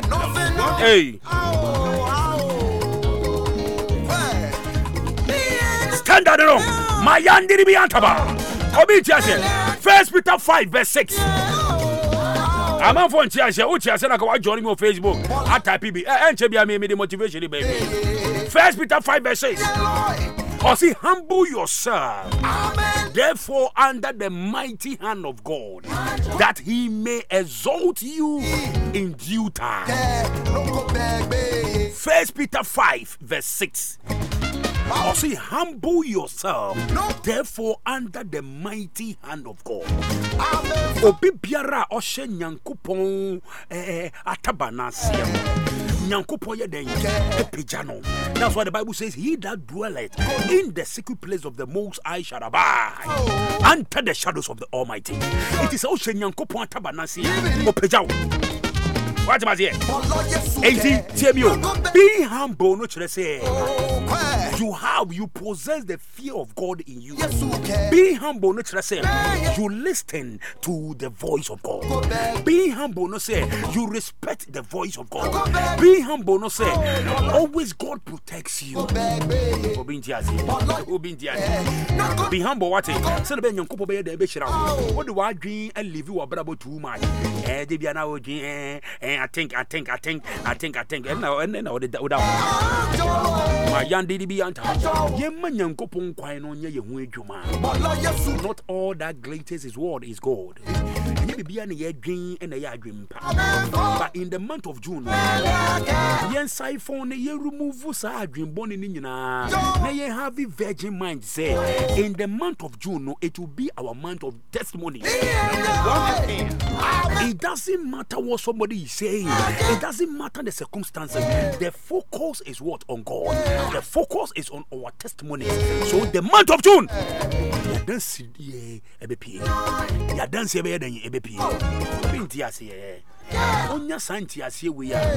Hey. Standard no. My yandiri bi antaba. Obi tiase. 1 Peter 5 verse 6. I'm on phone tiase. O tiase na ka join me on Facebook. I type bi. Enche bia me the motivation baby. 1 Peter 5 verse 6. Or see, humble yourself. Amen. Therefore, under the mighty hand of God, that he may exalt you in due time. 1 Peter 5 verse 6. Or see, humble yourself. Therefore, under the mighty hand of God. Obi biara oshe nyankopon atabanasia. Nyankopon ye den epijano. That's why the Bible says, he that dwelleth in the secret place of the Most High shall abide under the shadows of the Almighty. It is also nyankopon atabanasia opijao. What am I saying? Be humble, no say. You possess the fear of God in you. Be humble, no say. You listen to the voice of God. Be humble, no say. You respect the voice of God. Be humble, no say. Always God protects you. Be humble, what it? What do I dream and leave you about too much? I think. And now, my young DDB anta. Not all that glitters is what is gold. But in the month of June, you remove sa dream born in Nina. May have a virgin mind say in the month of June, it will be our month of testimony. It doesn't matter what somebody is saying. It doesn't matter the circumstances. The focus is what? On God. The focus is on our testimony. So the month of June, you dance you dance Onya santi asie we are.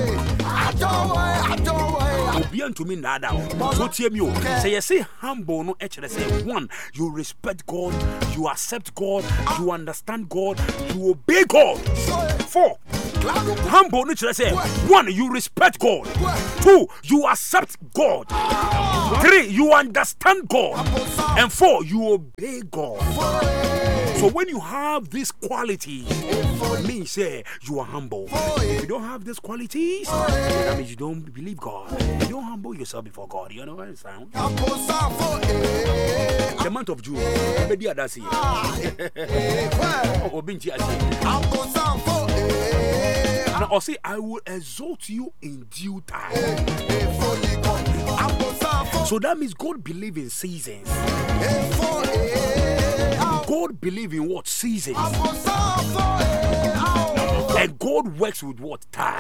Obian to me nada. So tie me o. Say you say humble no actually say one, you respect God, you accept God, you understand God, you obey God. 4, humble no say one, you respect God. 2, you accept God. 3, you understand God. And 4, you obey God. So when you have these qualities, me say you are humble. If you don't have these qualities, that means you don't believe God. You don't humble yourself before God. You know what it sounds? The month of June, now I'll say, I will exalt you in due time. So that means God believes in seasons. God believes in what? Seasons. And God works with what? Time.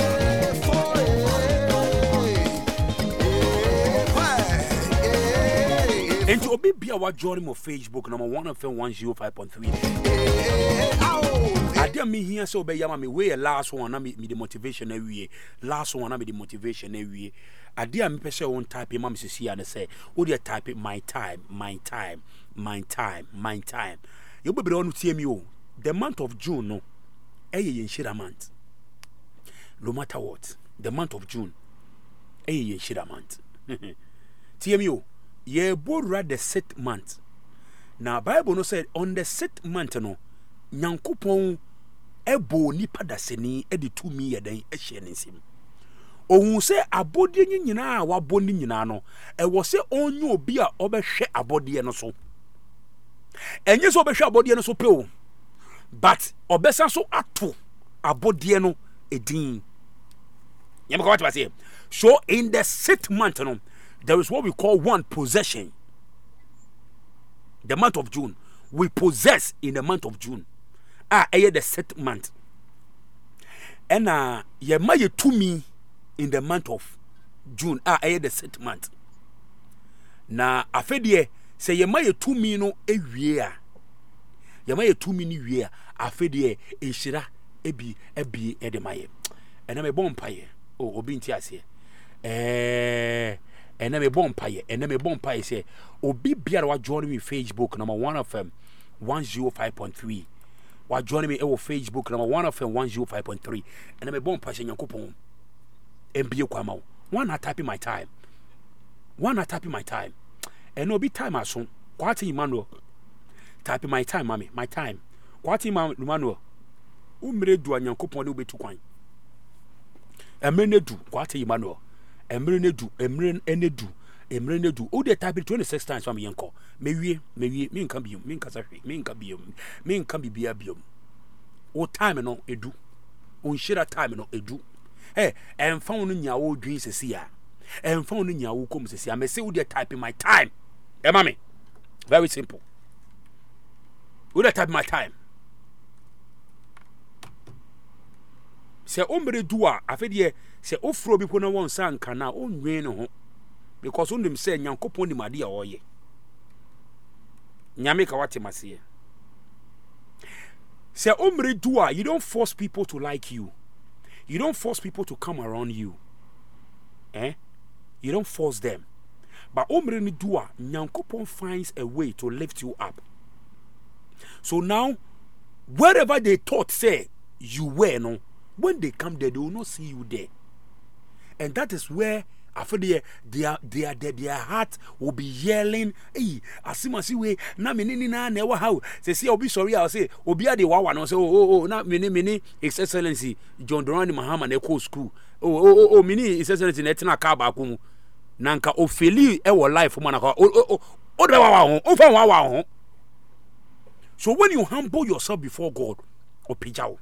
And to be our journey on Facebook, number 1FM105.3. I didn't mean here so be me way last one, I me the motivation every last one, I me the motivation every. I didn't me person one type in Mammy see and say, oh, they type it my time. You be on to me. The month of June, no, in Shira month. No matter what, the month of June, in Shira month. TMU, ye borra the 6th month. Now, Bible no said on the 6th month, no, Nyankopon ebo nipa da seni e de tumi ye den e hye nensim. Ohun se abode nyina wa boni nyina no e wo se onyu obi a obehwe abode no so. Enye so obehwe abode no so pe o. But obesa so ato abode no edin. Yemko what I say. So in the 6th month no, there is what we call one possession. The month of June, we possess in the month of June. The 6th month. And ye may to me in the month of June. The 6th month. Na afedie say ye may to me no a year. Ye may to me new year. Afedie eshira ebi edemaye. And I'm a bonfire. Oh, obinti ase. And I'm a bonfire. And I'm a bonfire say, Obi Biara join me Facebook number 1FM 105.3. wa join me e Facebook number 105.3 and me bon passion Nyankopon mbie kwama wo one type my time and no be time aso kwati Emmanuel type my time mami my time kwati Emmanuel umre du Nyankopon de obetu kwan emre du kwati Emmanuel emre nedu o de type 26 times for me yanko mewie me nka biom me nka sahwe me nka bibia biom o time no edu on shira time no edu emfa no nya wo dwin sesi a emfa no nya wo kom sesi a me say wo de type my time mami very simple wo de type my time se omre du a afedie se ofro bi ko na won sanka na onwen ne ho because on them say Nyankopon ni made a oye nyame ka wate mase say omre do a you don't force people to like you don't force people to come around you you don't force them but omre ni do a Nyankopon finds a way to lift you up. So now wherever they thought say you were no, when they come there they will not see you there, and that is where after their heart will be yelling, hey, asimasi we na menini na never how say obi sorry I say obi ade wawa no say oh na mini His Excellency John Dramani Mahama na ko school oh mini His Excellency na tena ka ba ko mu nanka ofeli e wo life mo na ko o de wawa ho o fa wawa ho. So when you humble yourself before God, opejao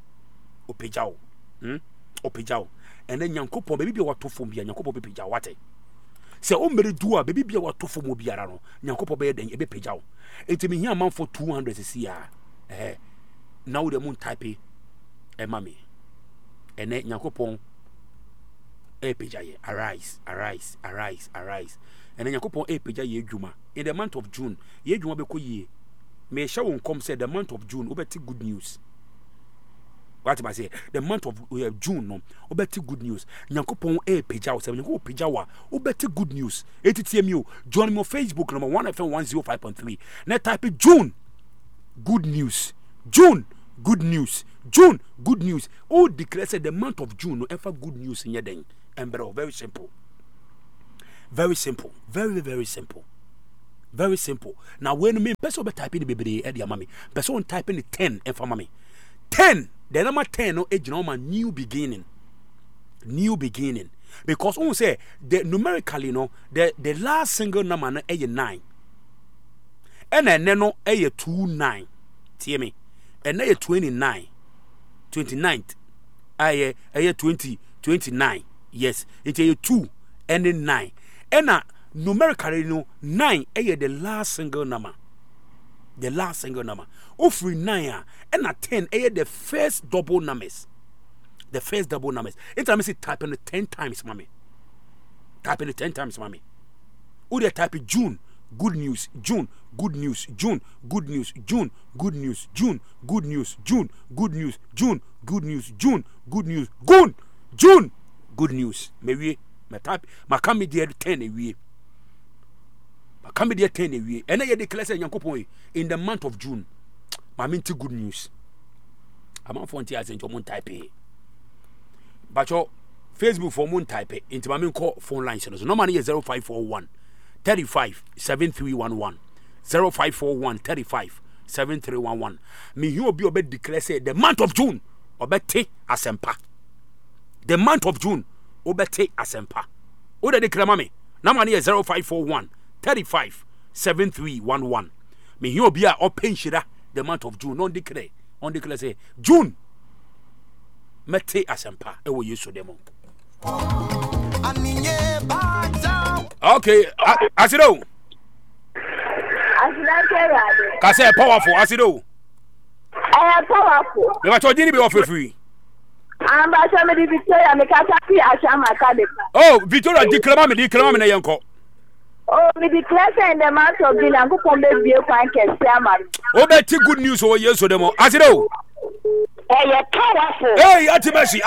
and then Nyankopon baby be what to form be Nyankopon be pejao wate se o mere du a baby be what to form obiara no Nyankopon be den e be pejao enti me hia man for 200 cc now the moon type e mami ene Nyankopon e pejaye arise and then Nyankopon e pejaye adwuma in the month of June ye adwuma be ko yie me sha won come say the month of June obeti good news. What am I say? The month of June no obeti good news. Nyankopon peja o se Nyankopon peja wa obeti good news. ATTMU join me on Facebook number 1FM105.3. Now type June good news. June good news. June good news. Oh declare say the month of June no ever good news in your den. And very simple. Very simple. Very simple. Very simple. Now when me person be type in the baby e dia mami. Person type in the 10 and for mami. 10. The number 10 no age normal new beginning. Because we say the numerically no the last single number no is 9. And then no is 29. See me. And then 29. 29th. Aye 29. Yes. It is 2 and then 9. And numerically no 9 is the last single number. The last single number. Free 9 and 10 is the first double numbers. The first double numbers. Anytime I say type in the 10 times, mommy. Type in the 10 times, mommy. Who they type in June, good news, June, good news, June, good news, June, good news, June, good news, June, good news, June, good news, June, good news, June, good news. Maybe my type, my come there 10 a week. Come there 10 a week. And I declare Nyankopon in the month of June. I mean, good news. I'm on 40 years into moon type. But your Facebook for moon type into my call phone line. So no money is 0541 35 7311 0541 35 7311. Me you will be obed declare say the month of June obete asempa. The month of June obete asempa. O de declare mame. No money is 0541 35 7311. Me you will be a open shira. The month of June, on declare say June. Mete asempa. Ewo yeso demo. Okay, asido. Kase powerful, asido. Powerful. Me bacho dini be offer free. Amba so me di Victoria me kasa fi ashama kadeka. Oh, Victoria declare me na yanko. Oh, me declare in the month of June, I'm going to be a fine man. Oh, Betty, good news over years so demo. As you know, hey, powerful. Hey, anti-Messi.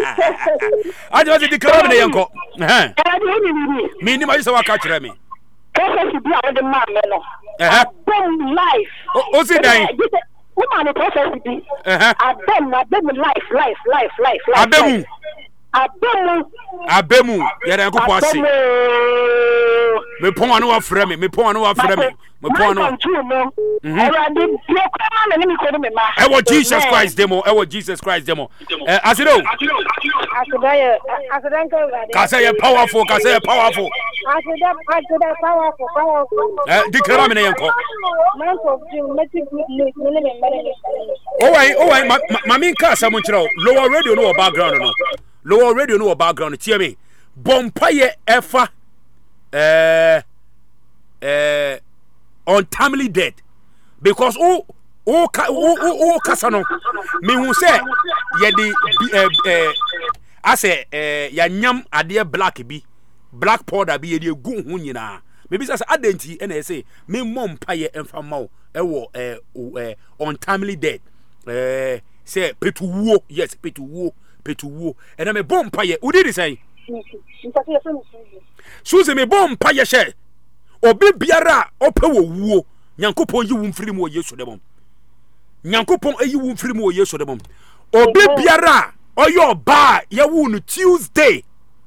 Anti-Messi declare me, uncle. Me, you might say, catch me. prophecy be on the man no. Them life. O si dan. Woman prophecy be. Them life. Abemu. Yere ko poase. Me pon anu wa frɛ me. Me pon anu. Ewo Jesus Christ demo. Asido. Ka say powerful. Powerful. Declare me yenko. Oh, mami nka asam nkyerɛ lower radio no background no. Lower radio no background tie me. Bompaye efa untimely death because kasa no me hu say ye de ase yanyam ade black powder bi ye de gu hu nyina me bi say adenti e na say me mompaye emfa mawo ewo untimely death say petuwo yes petuwo and me bompaye udi di say Suze me bompaye she obi biara ope wo wuo Nyankopon yi wo mfiri mu Yesu dem Nyankopon ayi wo mfiri mu Yesu dem obi biara oyo ba ye wo no Tuesday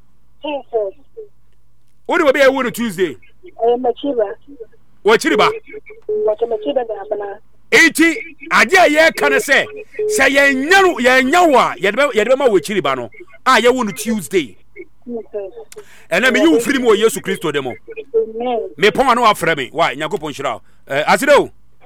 Odi obi ye wo no Tuesday Wachiriba Eti ade ye kan se ye nyawa ye de ma wachiriba no ye wo no Tuesday And then you free more Yesu Christo demo. Me pon anu afre me. Why? Nyankopon hira. Asido.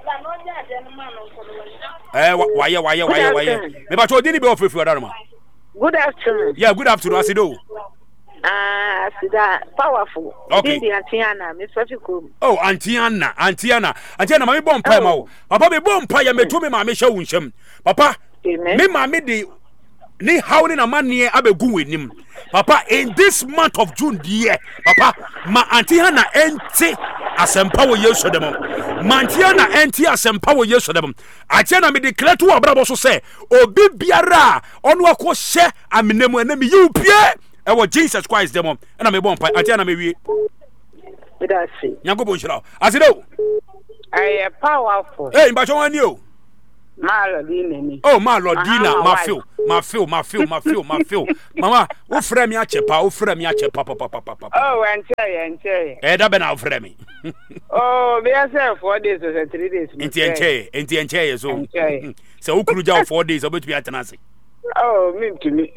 Why? Me ba to dini be ofrefu adarma. Good afternoon. Yeah, good afternoon Asido. Sida powerful. Okay. Antiana, Miss Fafikum. Oh, Antiana, me bon pa ma wo. Papa me bon pa ya me to me ma me hya wunhyam. Papa, me ma me de ni hawni na mane abegu wenim. Papa, in this month of June dear, Papa, ma Antiana enti asempa wo Yesu dem. Ma Antiana enti asempa wo Yesu dem. Atiana me declare to abrabo so say, obi biara onu akọ hye amenemu na me yu pie. Ewo Jesus Christ dem. Na me bon pa Antiana me wie. We da see. Nyankopon hira. Asido. I powerful. Hey, mba chon ani o. Malodina. Oh, Malodina, ma feel. Mama, wo frɛ me achepa, papa. Oh, and say. Da be na wo frɛ me. Oh, be yourself 4 days or 3 days. Enti so. So wo kuru ja 4 days obetumi atena ase. Oh, me to me.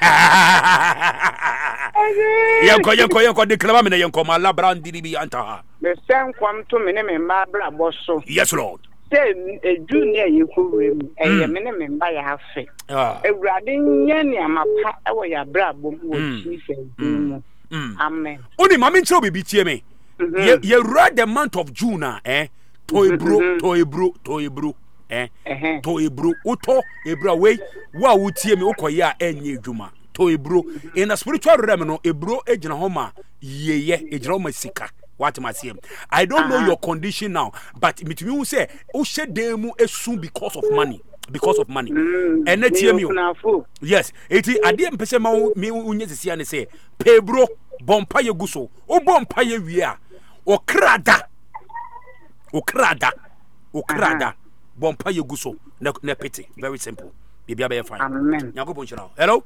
Yenko declare me yenko mala brand dibi anta. The same come to me me mabra bosso. Yes, Lord. Say a junior you could rim and your minimum by a fe. A grabbing yanny amapa away a brabo. Amen. Only mammy so be beat me. You read the month of June, Toy bro. Toy bro. Uto, ebra way. Wa would see me okoya any juma. Toy bro. In a spiritual remino, a bro ejna homa. Ye, a drama sika. What am I saying? I don't know your condition now, but me to say, oh, shed demu soon because of money. And let you yes, it is. I didn't pay me unyesi and say, pay bro, bompa ye guso, o bompa ye via, o krada, bompa ye guso, ne pity. Very simple. Baby, I be fine. Amen. Hello.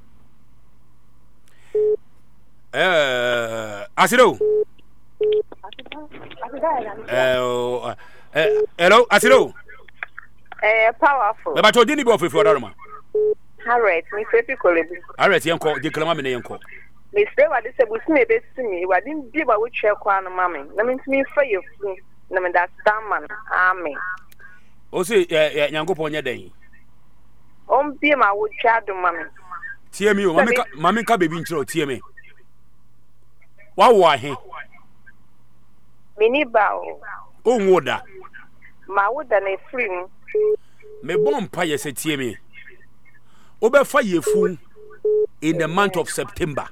Asido. Hello, Asido. Powerful. But you didn't go for Darma. Harriet, Miss Epicolebi. Harriet, Yanko, declare me Yanko. Miss Deva, this is me, best to me. What didn't be about which your crown, mammy. Let me for you. Let me that stamman. Amen. Oh, say, Yanko Ponya Day. Be my wood child, mammy. Tear me, mammy, baby, intro, tear me. Why, he? Mini bow. Oh, water. My wood and a free. Me bon paye se tie me. Obe fa ye fu in the month of September.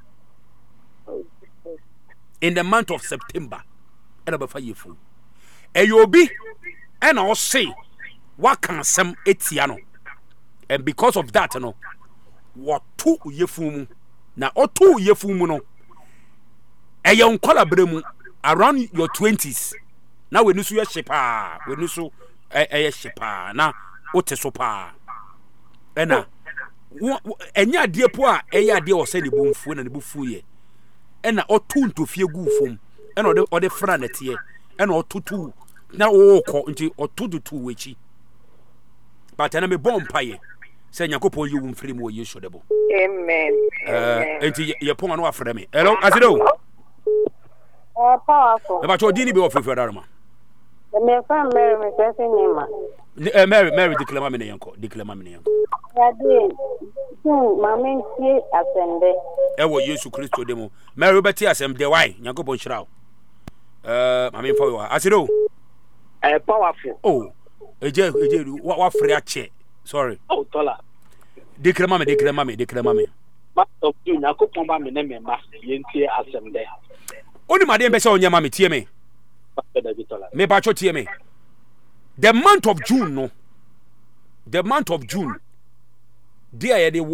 In the month of September. E obe fa ye fu. E yo bi e na o say what can sem etia no. And because of that no what two ye fu mu na o two ye fu mu no. E ye nkola bremu around your 20s na we nusu ye shepa we nusu ye shepa na wote so pa ena enya ade po a eye ade o se ne bomfu na ne bufu ye ena otu ntofie gu fom ena ode fra na tie ena otutu na wo ko nti otutu wechi but na me bompa ye se Nyankopon yi wo mfiri mu Yesu debo amen enti ye pon no afre me hello asido powerful ba cho dini be ofefu darama me fa Mary me say nima Mary declare me ne yanko Yadi mama ntie asende ewo Yesu Kristo demo Mary beti asem de why Nyankopon hira mama mfa yo asido powerful oh eje wa free ache sorry oh tola declare me but of you Nyankopon ba me ne memba yentie asem de oni made mbe se onyama me tie me me ba cho tie me the month of June dia ye de wo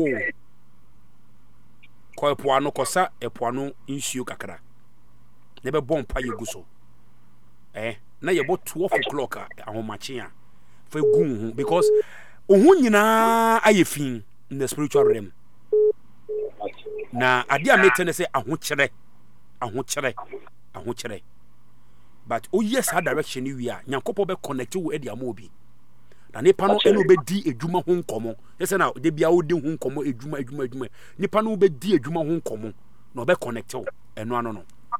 ko epoano kosa epoano nsuo kakra ne be bom pa yeguso na ye bo 12 o'clock ahomache a fa gun hu because ohun nyina ayefin in the spiritual realm na ade a mete ne say ahokyere but oh yes that direction we are Nyankopon be connect wo e dia ma obi na nipa no eno be di edwuma ho nkomo yese na de bia wo di ho nkomo edwuma nipa no be di edwuma ho nkomo na be connect wo eno ano no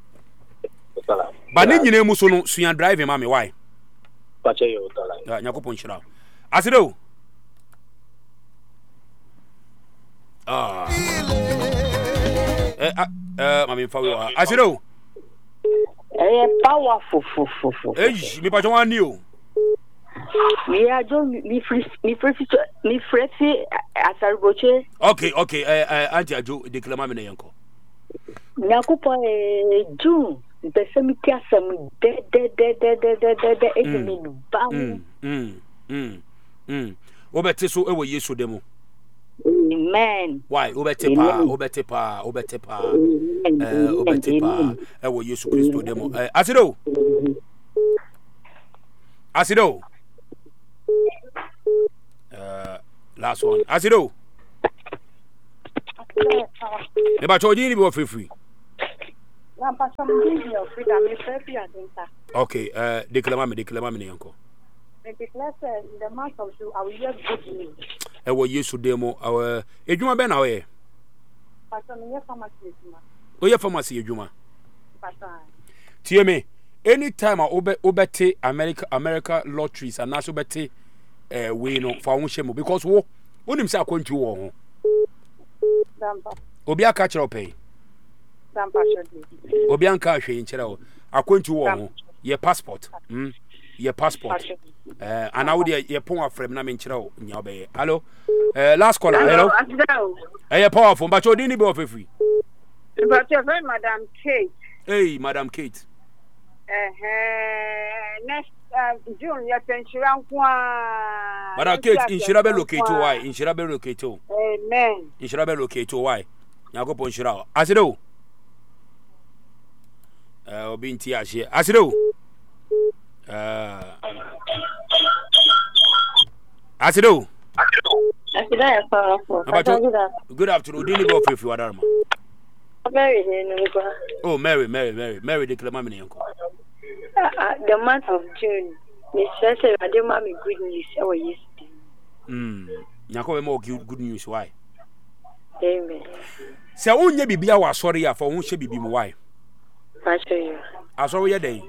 ba ne nyina mu so no suya driving ma me why pache yo tala Nyankopon shira asido mami fa wo asido powerful me pa jwa ni o we are jo mi free asarboche okay anti ajo declare me na yanko Nyankopon June besemiti asem de ekemi bam obete so ewo Yesu demo amen why obete pa ewo Yesu Kristo demo asido last one asido e ba choji ni be free na pa some give your freedom me free adenta okay declare me yanko declare in the month of June I will hear good news ewo Yesu demo ejuma be na we pa some ye pharmacy ejuma o ye pharmacy ejuma tie me anytime obete America lotteries and also obete we no for won shemo because wo onim say akwantu wo ho dampa obi aka kire opay dampa shodi obi anka hwe nkire wo akwantu wo ho ye passport ye passport ana wo de ye pon afrem na me nkire wo nya obey hello last caller hello powerful but odi ni be ofefri but your friend Madam Kate hey Madam Kate next June ya tenshira kwa Madam Kate inshira be locate why amen inshira be locate why Nyankopon shira asido obi nti ahye asido asido ya powerful good afternoon dini be ofefi wadarma Mary Mary declare me yanko the month of June me say I dey ma me good news e was yesterday Nyankopon mo good news why amen se onye bibia wa asori ya for won hye bibi mu why pacho you asori ye den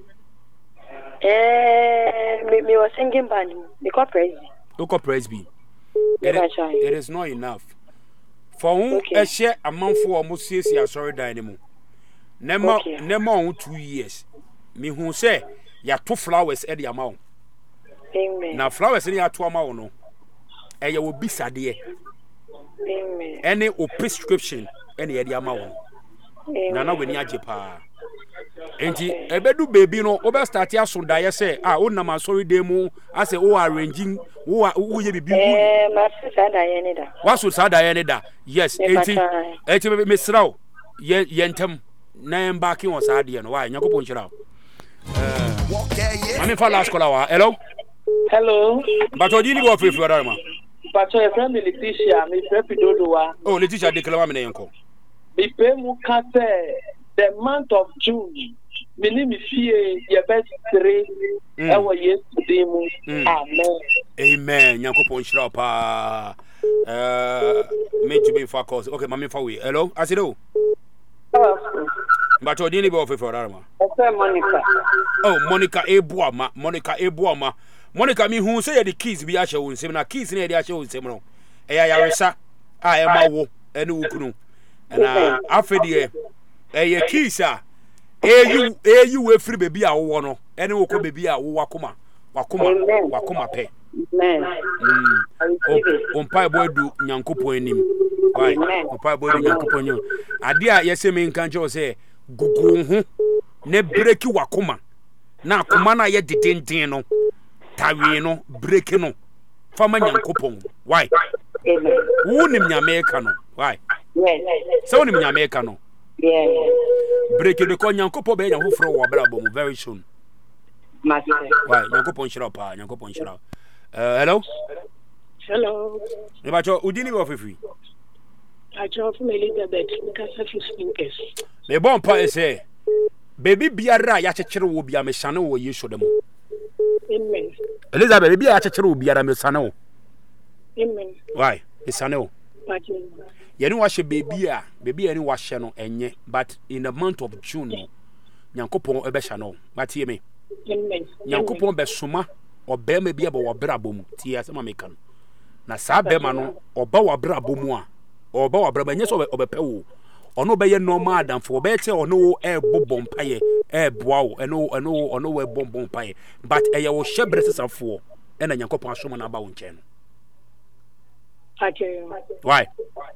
me was singing band me call praise be it is not enough for who ehye amanfo o mo siesie asori dan mu nema on 2 years me hu say ya to flowers e de amawo amen na flowers ni ya to amawo no eye wo bisade amen any o prescription ene ye de amawo na weni age pa enti ebedu baby no obe start aso daye say o na ma sorry dey mu ase o arranging wo ye bibi ma sa daye ni da waso sa daye ni da yes enti me sraw ye ntem na embarking on Sadia no why Nyankopon chira I mean for last caller hello but odini go free for ma but your friend Leticia me prepi dodowa oh Leticia declare me yanko me pe mu ka the month of June me ni me fie your best 3 ewo yesterday mu amen Nyankopon chira pa me to be for cause okay mama for we hello asido but odini go free for ma Monica oh Monica Ebuama Monica me who say the keys be ashe won sem na keys na dey ashe won sem no ya resa a e mawo ene wukunu na afede e keys a eyu we free baby a wo no ene wo ko baby a wo wakoma pe ompa boy du Nyankopon anim why ompa boy du Nyankopon nyo ade a yese me nkan che o say gugu ho ne breki wakoma na akoma na ye didenden no tawe no breki no fama Nyankopon why wonim nyameka no why so wonim nyameka no breki de ko Nyankopon be nya hofro wo brabo mu very soon why Nyankopon shira pa Nyankopon shira hello ne ba cho udini go free I draw from Elizabeth because of his fingers. Me bon pa say baby biara ya chekere wo bia me sane wo Yesu dem. Amen. Elizabeth baby ya chekere wo biara me sane wo. Amen. Why? Me sane wo. Ye ni wa hye baby ya ni wa hye no enye but in the month of June no Nyankopon ebe hye no. But ye me. Amen. Nyankopon be soma oba ma bia ba wo brabo mu. Ti asema me kan. Na sa be ma no oba wo brabo mu a oba wo brabo nye so obepe wo. Ono be ye normal dan for be te ono e bobom paye e boa wo ono we bombom paye but e ye wo hyebre sesafo e na Nyankopon asom na ba wo nche no why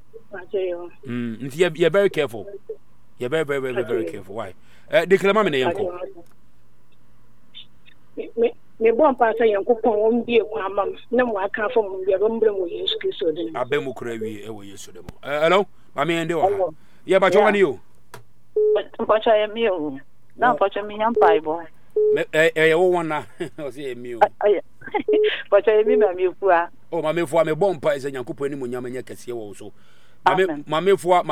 you're very careful you're very careful why declare me na yanko me bon pa say Nyankopon won bie kwa mam na mo aka fo mo bia bombre mo Yesu Kristo dem abemu kura wi e wo Yesu dem hello mama ende wa yeah, but what are you? But I am you. Now, but I mean, I'm Bible. I want to say me. But I mean, I'm you. Oh, my for me bomb pies and Yankupo any Munyamania can see also. Mamma for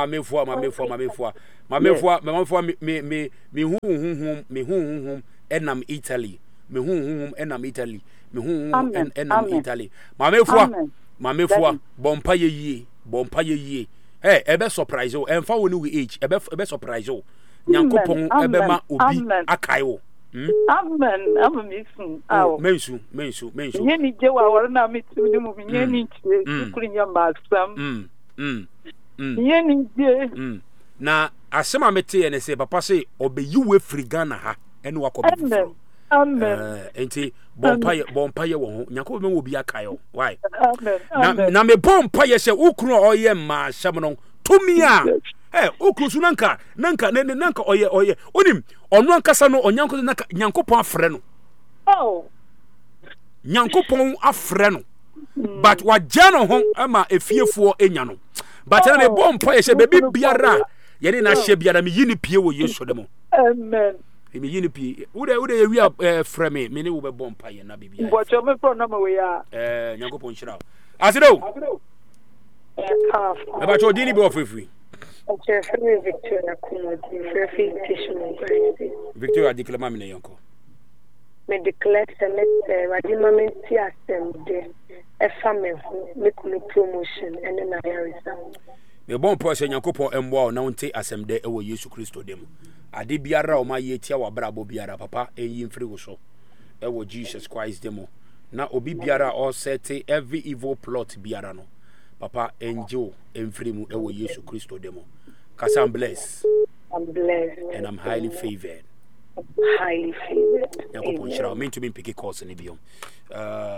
me whom and I'm Italy. Me whom and I'm Italy. Me whom and I'm Italy. Mamma for bompa ye. Hey, ebe surprise o emfa woni we age ebe surprise o Nyankopon ebe ma obi akai o amen amamisu awo mensu nye ni je wa wor na mitu ni mu nye ni tie kuri nya masam nye ni je na asema mete ye ne se papa se obeyiwe frigana ha ene wakọ amen amen enti bompa ye wo ho Nyankopon wo bi akai o why amen na me bompa ye se ukru oye ma hyam no tumi a ukru su nanka oye onim onu ankasa no onyanko nanka Nyankopon afre no Nyankopon afre no but waja no ho ama efiefo enya no but na me bompa ye se bebi biara ye ni na hye biara me yini pie wo Yesu dem amen me yini pie ude ye wi frɛ me ne wo be bompa ye na bibia mbocho me pro na ma we ya Nyankopon hyira asido eba cho dini be ofrefri Okay, Victoria Kumodi, Free Tissue. Victoria declare me na yanko. Me declare semester radimament asem de efame make me promotion and na result. Me bon pose Nyankopon embo na wonte asem de ewo Yesu Kristo dem. Ade biara o ma ye tia wa brabo biara papa enyi mfiri wo so. Ewo Jesus Christ dem. Na obi biara o set every evil plot biara no. Papa angel emfiri mu ewo Yesu Kristo dem. Cause I'm blessed. I'm blessed. And I'm highly favored. Highly favored. Nyankopon shira me to be pick course ni biom.